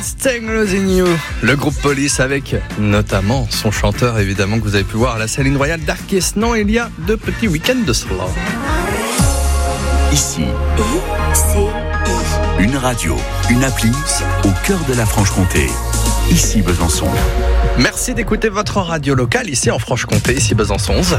Staying Losing You, le groupe Police avec notamment son chanteur évidemment que vous avez pu voir à la Saline Royale d'Arquesnan il y a 2 petits week-ends de cela. Ici, une radio, une appli au cœur de la Franche-Comté. Ici Besançon. Merci d'écouter votre radio locale ici en Franche-Comté, ici Besançon 11h.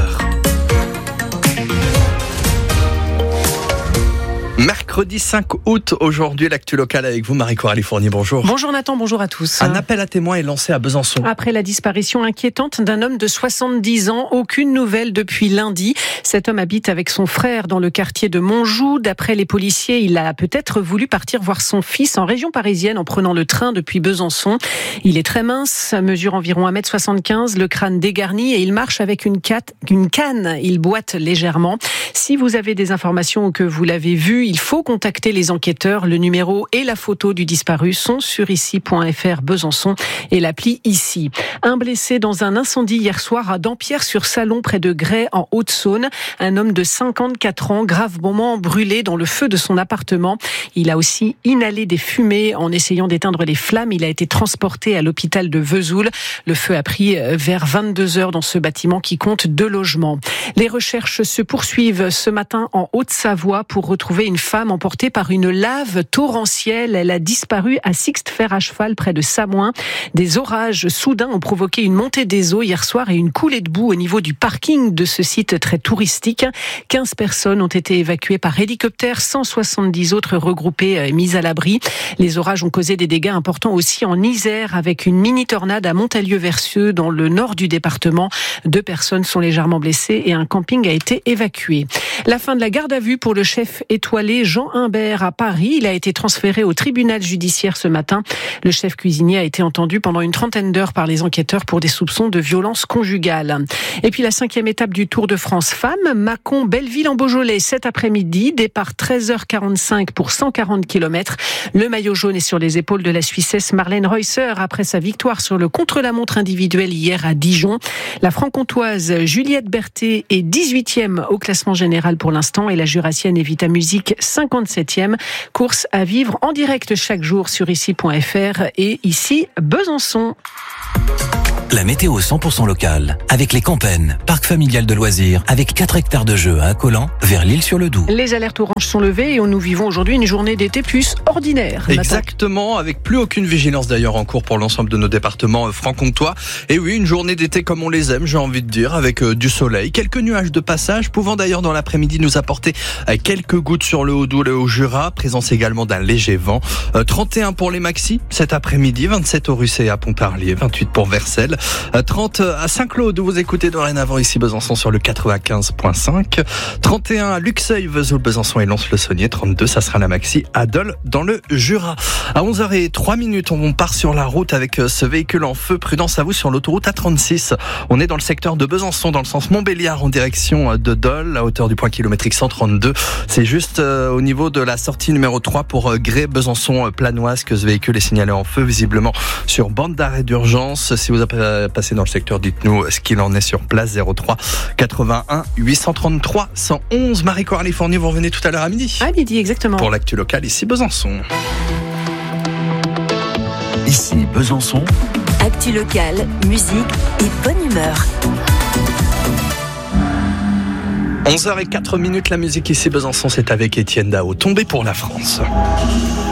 Mercredi 5 août, aujourd'hui, l'actu locale avec vous, Marie-Coralie Fournier, bonjour. Bonjour Nathan, bonjour à tous. Un appel à témoins est lancé à Besançon. Après la disparition inquiétante d'un homme de 70 ans, aucune nouvelle depuis lundi. Cet homme habite avec son frère dans le quartier de Montjoux. D'après les policiers, il a peut-être voulu partir voir son fils en région parisienne en prenant le train depuis Besançon. Il est très mince, mesure environ 1m75, le crâne dégarni et il marche avec une canne. Il boite légèrement. Si vous avez des informations ou que vous l'avez vu, il faut contacter les enquêteurs. Le numéro et la photo du disparu sont sur ici.fr Besançon et l'appli Ici. Un blessé dans un incendie hier soir à Dampierre-sur-Salon près de Gray en Haute-Saône. Un homme de 54 ans gravement brûlé dans le feu de son appartement. Il a aussi inhalé des fumées en essayant d'éteindre les flammes. Il a été transporté à l'hôpital de Vesoul. Le feu a pris vers 22h dans ce bâtiment qui compte 2 logements. Les recherches se poursuivent ce matin en Haute-Savoie pour retrouver une femme emportée par une lave torrentielle. Elle a disparu à Sixte-Fer à cheval près de Samoin. Des orages soudains ont provoqué une montée des eaux hier soir et une coulée de boue au niveau du parking de ce site très touristique. 15 personnes ont été évacuées par hélicoptère, 170 autres regroupées mises à l'abri. Les orages ont causé des dégâts importants aussi en Isère avec une mini-tornade à Montalieu-Versieux dans le nord du département. 2 personnes sont légèrement blessées et un camping a été évacué. La fin de la garde à vue pour le chef étoilé Jean Humbert à Paris. Il a été transféré au tribunal judiciaire ce matin. Le chef cuisinier a été entendu pendant une trentaine d'heures par les enquêteurs pour des soupçons de violence conjugale. Et puis la 5e étape du Tour de France Femmes, Mâcon-Belleville en Beaujolais cet après-midi. Départ 13h45 pour 140 km. Le maillot jaune est sur les épaules de la Suissesse Marlène Reusser après sa victoire sur le contre-la-montre individuel hier à Dijon. La franc-comtoise Juliette Berthet est 18e au classement général pour l'instant et la jurassienne Evita Musique 57e. Course à vivre en direct chaque jour sur ici.fr et ici Besançon. La météo 100% locale, avec les Campennes, parc familial de loisirs, avec 4 hectares de jeux à Accolant, vers l'Île-sur-le-Doubs. Les alertes oranges sont levées et nous vivons aujourd'hui une journée d'été plus ordinaire. Exactement, avec plus aucune vigilance d'ailleurs en cours pour l'ensemble de nos départements franc-comtois. Et oui, une journée d'été comme on les aime, j'ai envie de dire, avec du soleil, quelques nuages de passage, pouvant d'ailleurs dans l'après-midi nous apporter quelques gouttes sur le Haut-Doubs et le Haut-Jura, présence également d'un léger vent. 31 pour les maxis cet après-midi, 27 au Russet à Pontarlier, 28 pour Vercelles. 30 à Saint-Claude où vous écoutez dorénavant ici Besançon sur le 95.5. 31 à Luxeuil, Vesoul, Besançon et Lons-le-Saunier. 32, ça sera la maxi à Dole dans le Jura. À 11h03, on part sur la route avec ce véhicule en feu. Prudence à vous sur l'autoroute A36. On est dans le secteur de Besançon, dans le sens Montbéliard en direction de Dole, à hauteur du point kilométrique 132. C'est juste au niveau de la sortie numéro 3 pour Grès, Besançon, Planoise que ce véhicule est signalé en feu, visiblement sur bande d'arrêt d'urgence. Si vous avez passé dans le secteur, dites-nous ce qu'il en est sur place. 03 81 833 111. Marie-Coralie Fournier, vous revenez tout à l'heure à midi. À midi, exactement. Pour l'actu locale ici Besançon. Ici Besançon. Actu locale, musique et bonne humeur. 11h04, la musique ici Besançon, c'est avec Étienne Dao. Tombé pour la France.